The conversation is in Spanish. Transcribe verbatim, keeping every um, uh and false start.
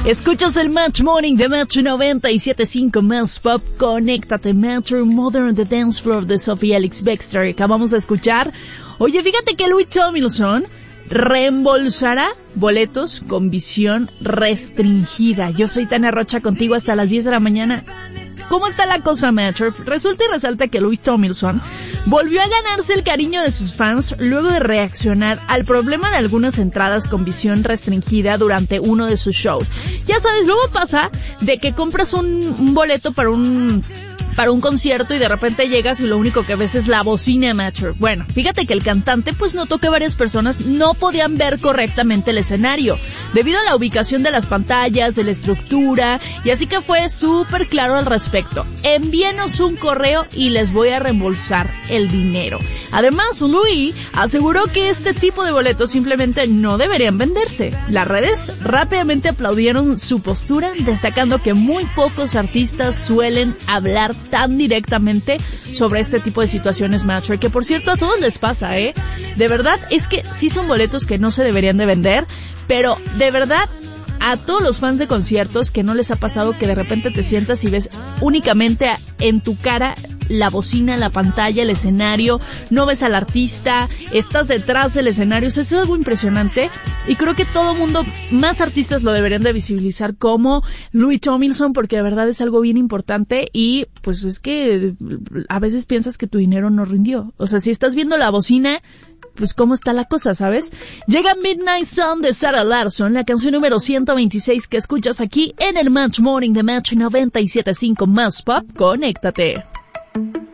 Escuchas el Match Morning de Metro noventa y siete punto cinco Más Pop. Conéctate, Metro Modern The Dance Floor de Sofía Alex Baxter. Acabamos de escuchar. Oye, fíjate que Louis Tomlinson reembolsará boletos con visión restringida. Yo soy Tania Rocha, contigo hasta las diez de la mañana. ¿Cómo está la cosa, Metro? Resulta y resalta que Louis Tomlinson volvió a ganarse el cariño de sus fans luego de reaccionar al problema de algunas entradas con visión restringida durante uno de sus shows. Ya sabes, luego pasa de que compras un, un boleto para un... para un concierto y de repente llegas y lo único que ves es la bocina, Metro. Bueno, fíjate que el cantante pues notó que varias personas no podían ver correctamente el escenario debido a la ubicación de las pantallas, de la estructura, y así que fue súper claro al respecto. Envíenos un correo y les voy a reembolsar el dinero. Además, Louis aseguró que este tipo de boletos simplemente no deberían venderse. Las redes rápidamente aplaudieron su postura, destacando que muy pocos artistas suelen hablar tan directamente sobre este tipo de situaciones, Metro, que por cierto a todos les pasa, ¿eh? De verdad, es que sí son boletos que no se deberían de vender, pero de verdad a todos los fans de conciertos que no les ha pasado que de repente te sientas y ves únicamente en tu cara la bocina, la pantalla, el escenario, no ves al artista, estás detrás del escenario. Eso es algo impresionante y creo que todo mundo, más artistas lo deberían de visibilizar como Louis Tomlinson, porque de verdad es algo bien importante y pues es que a veces piensas que tu dinero no rindió. O sea, si estás viendo la bocina, pues cómo está la cosa, ¿sabes? Llega Midnight Sun de Sarah Larsson, la canción número ciento veintiséis que escuchas aquí en el Match Morning de Match noventa y siete punto cinco Más Pop. Conéctate.